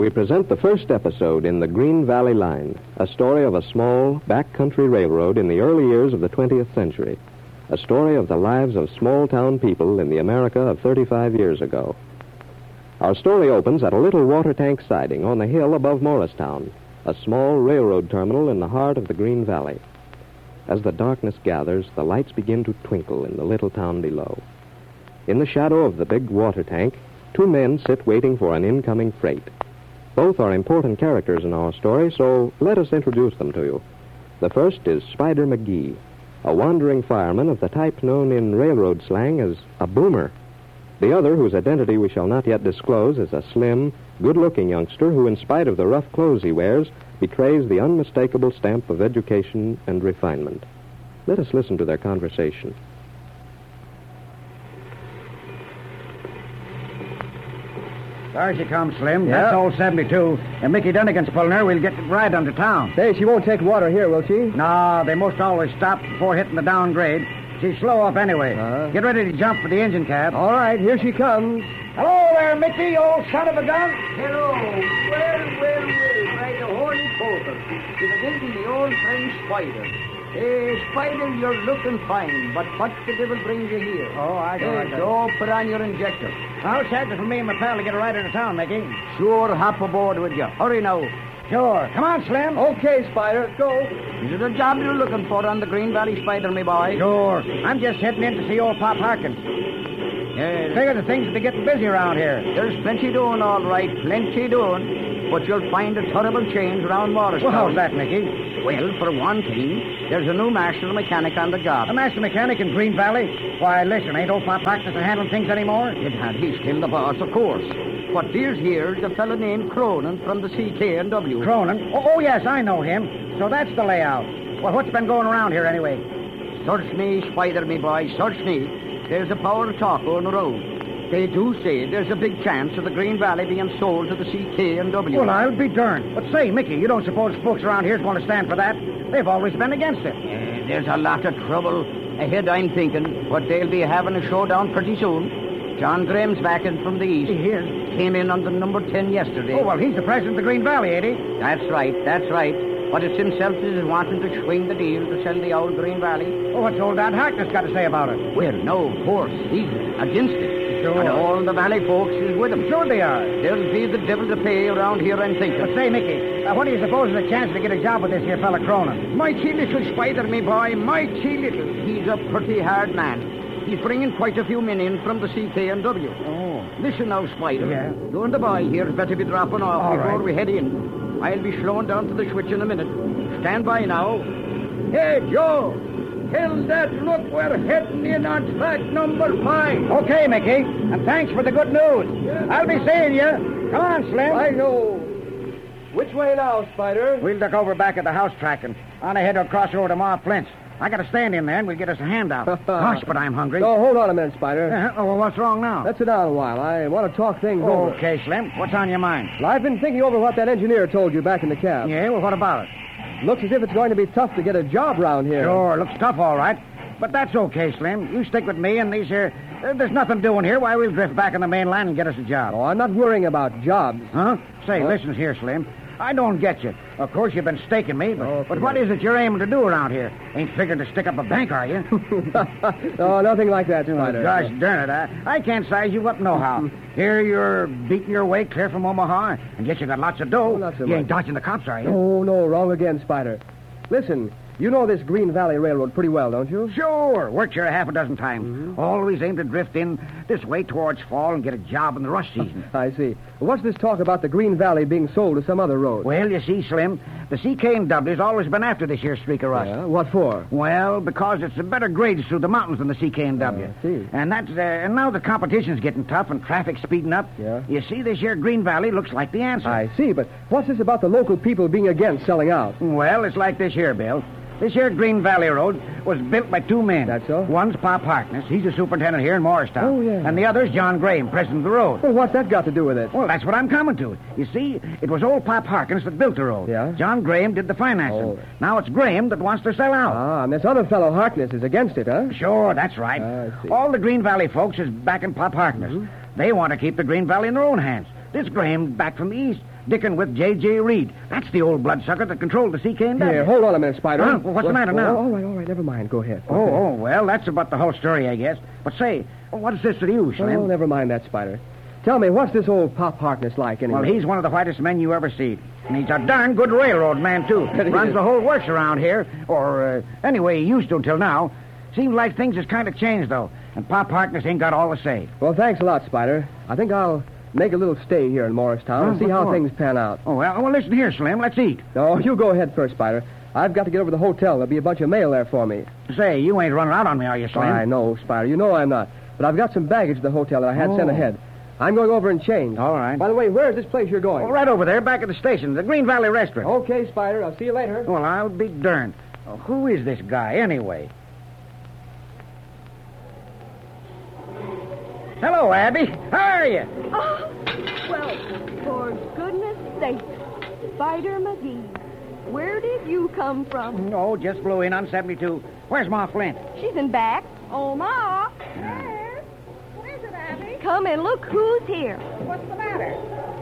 we present the first episode in the Green Valley Line, a story of a small, backcountry railroad in the early years of the 20th century. A story of the lives of small-town people in the America of 35 years ago. Our story opens at a little water tank siding on the hill above Morristown, a small railroad terminal in the heart of the Green Valley. As the darkness gathers, the lights begin to twinkle in the little town below. In the shadow of the big water tank, two men sit waiting for an incoming freight. Both are important characters in our story, so let us introduce them to you. The first is Spider McGee, a wandering fireman of the type known in railroad slang as a boomer. The other, whose identity we shall not yet disclose, is a slim, good-looking youngster who, in spite of the rough clothes he wears, betrays the unmistakable stamp of education and refinement. Let us listen to their conversation. There she comes, Slim. Yeah. That's old 72. And Mickey Dunnigan's pulling her. We'll get right under town. Say, she won't take water here, will she? No, they most always stop before hitting the downgrade. She's slow up anyway. Get ready to jump for the engine cab. All right, here she comes. Hello there, Mickey, old son of a gun. Hello. Well. By the Holy Poker. It is the old friend Spider. Spider, you're looking fine, but what the devil brings you here? Oh, I know. Go put on your injector. I'll check it for me and my pal to get her right into town, Mickey. Sure, hop aboard with you. Hurry now. Sure. Come on, Slim. Okay, Spider, go. Is it a job you're looking for on the Green Valley, Spider, me boy? Sure. I'm just heading in to see old Pop Harkins. Figure the things will be getting busy around here. There's plenty doing, all right. Plenty doing. But you'll find a terrible change around Morristown. Well, how's that, Mickey? Well, for one thing, there's a new master mechanic on the job. A master mechanic in Green Valley? Why, listen, ain't old Pop Harkness handling things anymore? He's still the boss, of course. But here's a fellow named Cronin from the CK&W. Cronin? Oh, yes, I know him. So that's the layout. Well, what's been going around here anyway? Search me, Spider, me boy, search me. There's a power of talk on the road. They do say there's a big chance of the Green Valley being sold to the CK&W. Well, I'll be darned. But say, Mickey, you don't suppose folks around here's going to stand for that? They've always been against it. There's a lot of trouble ahead, I'm thinking, but they'll be having a showdown pretty soon. John Graham's back in from the east. He is? Came in on the number 10 yesterday. Oh, well, he's the president of the Green Valley, ain't he? That's right. But it's himself that is wanting to swing the deal to sell the old Green Valley. Oh, what's old Dad Harkness got to say about it? Well, no, of course. He's against it. Sure. And all the valley folks is with him. Sure they are. There'll be the devil to pay around here, I'm thinking. But say, Mickey, what do you suppose is the chance to get a job with this here fella Cronin? Mighty little, Spider, me boy, mighty little. He's a pretty hard man. He's bringing quite a few men in from the CK&W. Oh. Listen now, Spider. Yeah? You and the boy here's better be dropping off all before right. we head in. I'll be slowing down to the switch in a minute. Stand by now. Hey, Joe. Tell that look we're heading in on track number 5. Okay, Mickey. And thanks for the good news. Yeah. I'll be seeing you. Come on, Slim. I know. Which way now, Spider? We'll duck over back at the house track and on ahead to cross over to Ma Flint's. I got to stand in there and we'll get us a handout. Gosh, but I'm hungry. Oh, hold on a minute, Spider. Oh, well, what's wrong now? Let's sit down a while. I want to talk things over. Okay, Slim. What's on your mind? Well, I've been thinking over what that engineer told you back in the cab. Yeah, well, what about it? Looks as if it's going to be tough to get a job round here. Sure, looks tough, all right. But that's okay, Slim. You stick with me and these here... there's nothing doing here. Why, we'll drift back on the main line and get us a job. Oh, I'm not worrying about jobs. Huh? Say, listen here, Slim. I don't get you. Of course, you've been staking me, but what is it you're aiming to do around here? Ain't figured to stick up a bank, are you? Oh, nothing like that, Spider. Oh, gosh darn it, I can't size you up nohow. Here you're beating your way clear from Omaha, and yet you got lots of dough. Not so you much. ain't dodging the cops, are you? No, wrong again, Spider. Listen, you know this Green Valley Railroad pretty well, don't you? Sure. Worked here half a dozen times. Always aim to drift in this way towards fall and get a job in the rush season. I see. What's this talk about the Green Valley being sold to some other road? Well, you see, Slim, the CK&W's always been after this here streak of rust. Yeah? What for? Well, because it's a better grades through the mountains than the CK&W. I see. And now the competition's getting tough and traffic's speeding up. Yeah. You see, this here Green Valley looks like the answer. I see, but what's this about the local people being against selling out? Well, it's like this here, Bill. This here Green Valley Road was built by two men. That's so? One's Pop Harkness. He's the superintendent here in Morristown. Oh, yeah. And the other's John Graham, president of the road. Well, what's that got to do with it? Well, that's what I'm coming to. You see, it was old Pop Harkins that built the road. Yeah? John Graham did the financing. Oh. Now it's Graham that wants to sell out. Ah, and this other fellow, Harkness, is against it, huh? Sure, that's right. I see. All the Green Valley folks is backing Pop Harkness. They want to keep the Green Valley in their own hands. This Graham back from the east. dicking with J.J. Reed. That's the old bloodsucker that controlled the CK&W. Here, hold on a minute, Spider. Huh? Well, what's the matter now? All right, never mind. Go ahead. Well, that's about the whole story, I guess. But say, what's this with you, Slim? Oh, never mind that, Spider. Tell me, what's this old Pop Harkness like, anyway? Well, he's one of the whitest men you ever see. And he's a darn good railroad man, too. Runs the whole works around here. Or, anyway, he used to until now. Seems like things has kind of changed, though. And Pop Harkness ain't got all the say. Well, thanks a lot, Spider. I think I'll make a little stay here in Morristown and see how things pan out. Oh, well, listen here, Slim. Let's eat. No, you go ahead first, Spider. I've got to get over to the hotel. There'll be a bunch of mail there for me. Say, you ain't running out on me, are you, Slim? I know, Spider. You know I'm not. But I've got some baggage at the hotel that I had sent ahead. I'm going over and change. All right. By the way, where's this place you're going? Oh, right over there, back at the station, the Green Valley Restaurant. Okay, Spider. I'll see you later. Well, I'll be darned. Oh, who is this guy, anyway? Hello, Abby. How are you? Oh, well, for goodness sake, Spider McGee, where did you come from? No, just blew in on 72. Where's Ma Flint? She's in back. Oh, Ma. Yes? What is it, Abby? Come and look who's here. What's the matter?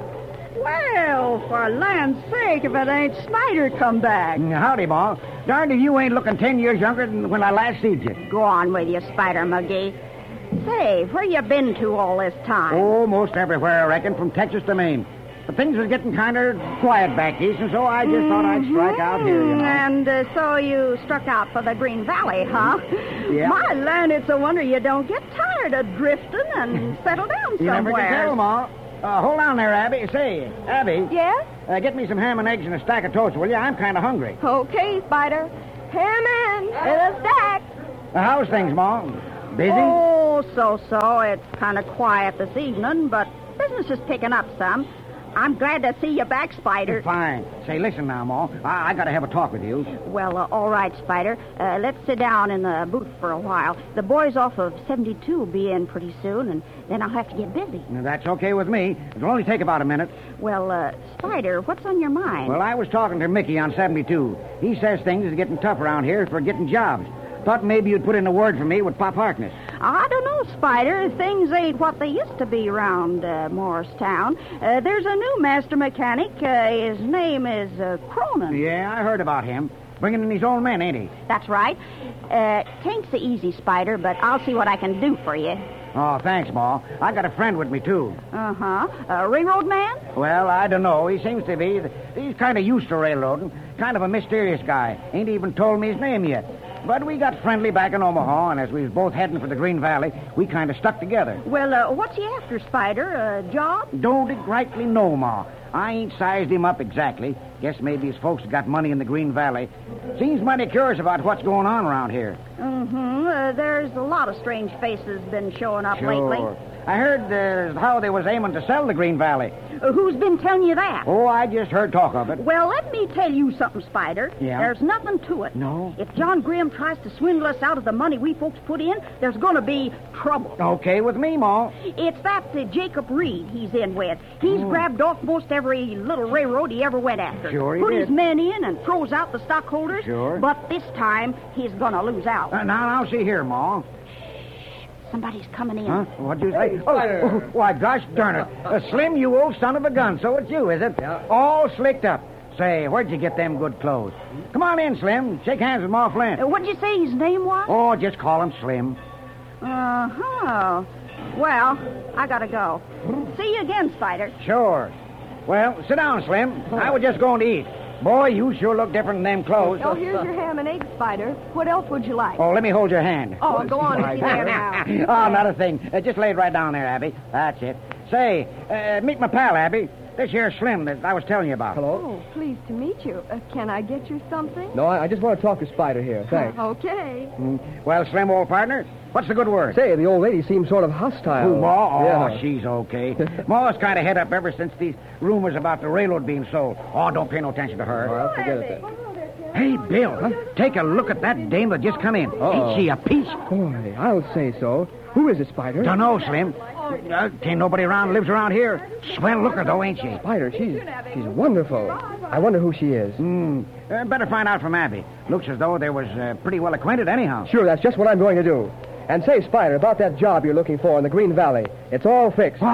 Well, for land's sake, if it ain't Snyder come back. Howdy, Ma. Darned if you ain't looking 10 years younger than when I last seen you. Go on with you, Spider McGee. Say, where you been to all this time? Oh, most everywhere, I reckon, from Texas to Maine. But things was getting kind of quiet back east, and so I just thought I'd strike out here, you know. And so you struck out for the Green Valley, huh? Yeah. My land, it's a wonder you don't get tired of drifting and settle down You never somewhere. can tell, Ma. Hold on there, Abby. Say, Abby. Yes? Get me some ham and eggs and a stack of toast, will you? I'm kind of hungry. Okay, Spider. Ham in a stack. How's things, Ma? Busy? Oh, so. It's kind of quiet this evening, but business is picking up some. I'm glad to see you back, Spider. Fine. Say, listen now, Ma. I got to have a talk with you. Well, all right, Spider. Let's sit down in the booth for a while. The boys off of 72 will be in pretty soon, and then I'll have to get busy. That's okay with me. It'll only take about a minute. Well, Spider, what's on your mind? Well, I was talking to Mickey on 72. He says things is getting tough around here for getting jobs. Thought maybe you'd put in a word for me with Pop Harkness. I don't know, Spider. Things ain't what they used to be around Morristown. There's a new master mechanic. His name is Cronin. Yeah, I heard about him. Bringing in his own men, ain't he? That's right. Tain't so easy, Spider, but I'll see what I can do for you. Oh, thanks, Ma. I got a friend with me, too. Uh-huh. A railroad man? Well, I don't know. He seems to be. He's kind of used to railroading. Kind of a mysterious guy. Ain't even told me his name yet. But we got friendly back in Omaha, and as we was both heading for the Green Valley, we kind of stuck together. Well, what's he after, Spider? A job? Don't rightly know, Ma. I ain't sized him up exactly. Guess maybe his folks got money in the Green Valley. Seems mighty curious about what's going on around here. Mm-hmm. There's a lot of strange faces been showing up lately. I heard how they was aiming to sell the Green Valley. Who's been telling you that? Oh, I just heard talk of it. Well, let me tell you something, Spider. Yeah? There's nothing to it. No? If John Graham tries to swindle us out of the money we folks put in, there's going to be trouble. Okay with me, Ma. It's that Jacob Reed he's in with. He's grabbed off most every little railroad he ever went after. Sure he Put did. his men in and throws out the stockholders. Sure. But this time, he's going to lose out. Now, see here, Ma. Somebody's coming in. Huh? What'd you say? Hey, Spider. Why, gosh darn it. Slim, you old son of a gun. So it's you, is it? Yeah. All slicked up. Say, where'd you get them good clothes? Come on in, Slim. Shake hands with Ma Flint. What'd you say his name was? Oh, just call him Slim. Uh-huh. Well, I gotta go. See you again, Spider. Sure. Well, sit down, Slim. I was just going to eat. Boy, you sure look different in them clothes. Oh, here's your ham and eggs, Spider. What else would you like? Oh, let me hold your hand. Oh, go on and sit there now. Oh, not a thing. Just lay it right down there, Abby. That's it. Say, meet my pal, Abby. This here's Slim that I was telling you about. Hello? Oh, pleased to meet you. Can I get you something? No, I just want to talk to Spider here. Thanks. Okay. Well, Slim, old partner, what's the good word? Say, the old lady seems sort of hostile. Who, Ma? Oh, Yeah. she's okay. Ma's kind of head up ever since these rumors about the railroad being sold. Oh, don't pay no attention to her. Well, forget it then. Hey, Bill, take a look at that dame that just come in. Ain't she a peach? Boy, I'll say so. Who is it, Spider? Dunno, Slim. Ain't nobody around lives around here. Swell looker, though, ain't she? Spider, she's wonderful. I wonder who she is. Better find out from Abby. Looks as though they was pretty well acquainted anyhow. Sure, that's just what I'm going to do. And say, Spider, about that job you're looking for in the Green Valley. It's all fixed. What?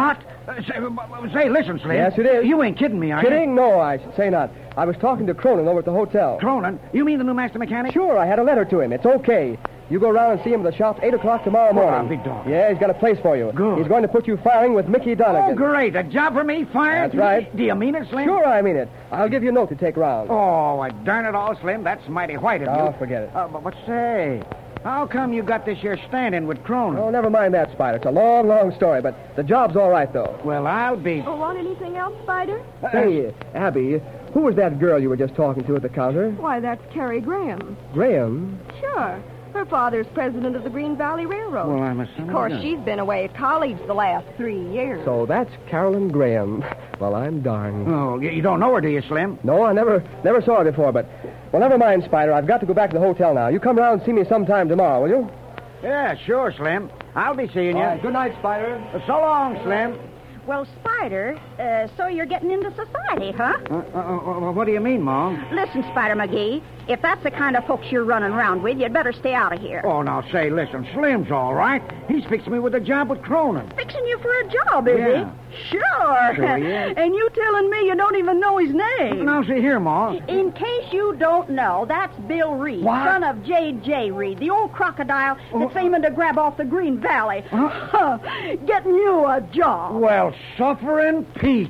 Say, listen, Slim. Yes, it is. You ain't kidding me, are you? Kidding? No, I should say not. I was talking to Cronin over at the hotel. Cronin? You mean the new master mechanic? Sure, I had a letter to him. It's okay. You go around and see him at the shop 8 o'clock tomorrow morning. big dog. Yeah, he's got a place for you. Good. He's going to put you firing with Mickey Donegan. Oh, great. A job for me, fired? That's right. Do you mean it, Slim? Sure, I mean it. I'll give you a note to take round. Oh, darn it all, Slim. That's mighty white of you. Oh, forget it. But say, how come you got this here stand-in with Cronin? Oh, never mind that, Spider. It's a long, long story, but the job's all right, though. Well, I'll be... Oh, want anything else, Spider? Hey, Abby, who was that girl you were just talking to at the counter? Why, that's Carrie Graham. Graham? Sure. Her father's president of the Green Valley Railroad. Well, I'm Of course, she's been away at college the last 3 years. So that's Carolyn Graham. Well, I'm darned. Oh, you don't know her, do you, Slim? No, I never saw her before, but... Well, never mind, Spider. I've got to go back to the hotel now. You come round and see me sometime tomorrow, will you? Yeah, sure, Slim. I'll be seeing you. All right, good night, Spider. So long, Slim. Well, Spider, so you're getting into society, huh? What do you mean, Mom? Listen, Spider McGee, if that's the kind of folks you're running around with, you'd better stay out of here. Oh, now, say, listen, Slim's all right. He's fixing me with a job with Cronin. Fixing you for a job, is Yeah. he? Sure. Sure he is. And you telling me you don't even know his name? Now, see here, Ma. In case you don't know, that's Bill Reed, What? son of J.J. Reed, the old crocodile that's aiming to grab off the Green Valley. Getting you a job. Well, suffering Pete.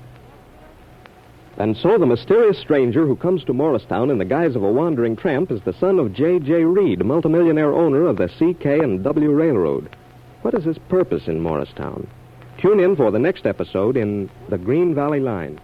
And so the mysterious stranger who comes to Morristown in the guise of a wandering tramp is the son of J.J. Reed, multimillionaire owner of the C.K.&W. Railroad. What is his purpose in Morristown? Tune in for the next episode in The Green Valley Line.